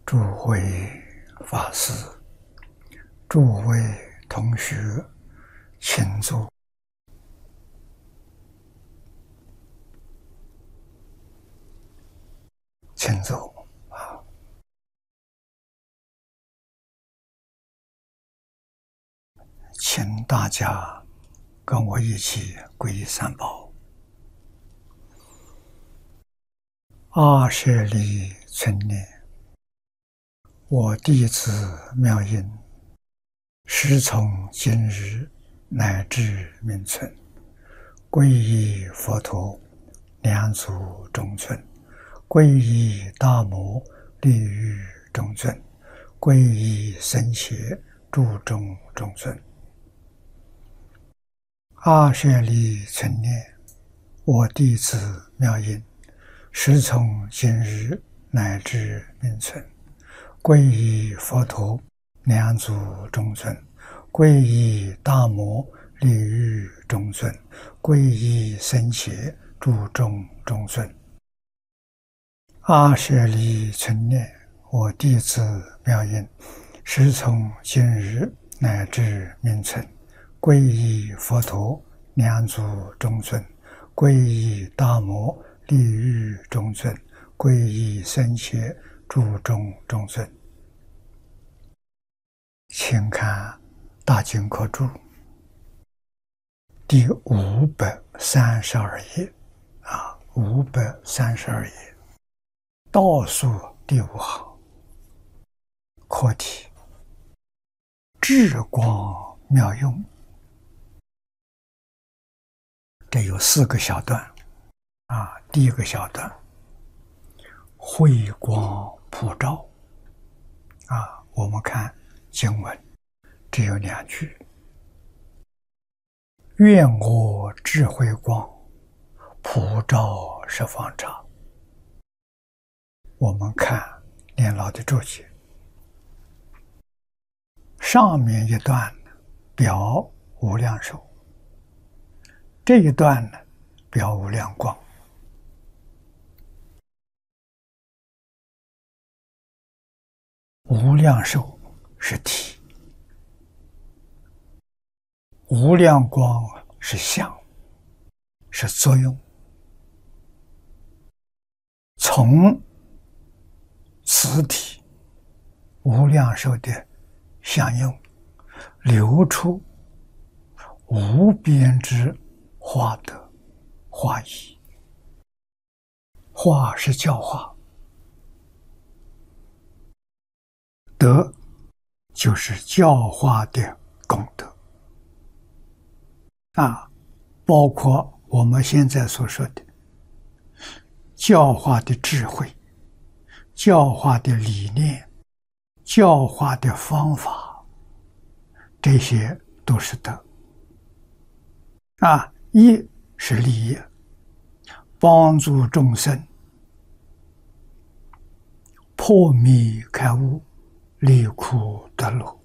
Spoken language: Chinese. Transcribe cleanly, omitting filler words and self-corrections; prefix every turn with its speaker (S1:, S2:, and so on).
S1: 诸位法师、诸位同学，请坐。请坐。请大家跟我一起皈依三宝。阿舍利存念，我弟子妙音，时从今日乃至命存，皈依佛陀，两足中尊；皈依大摩，利欲中尊；皈依僧伽，注中中尊。阿舍利存念，我弟子妙音，时从今日乃至命存，皈依佛陀，两足中尊；皈依大摩，利欲中尊；皈依僧伽，注中中尊。阿舍利存念，我弟子妙音，时从今日乃至命存，皈依佛陀，两足中尊；皈依大摩，利欲中尊；皈依僧伽，注中中尊。请看大经科注第532页532页倒数第5行，课题：智光妙用。这有4个小段第一个小段，慧光普照我们看经文只有2句：愿我智慧光，普照十方刹。我们看念老的注解，上面一段表无量寿，这一段呢表无量光。无量寿是体，无量光是相，是作用。从此体无量寿的相用流出无边之化德化义。化是教化，德就是教化的功德包括我们现在所说的教化的智慧、教化的理念、教化的方法，这些都是德一是利益，帮助众生破迷开悟，离苦得乐。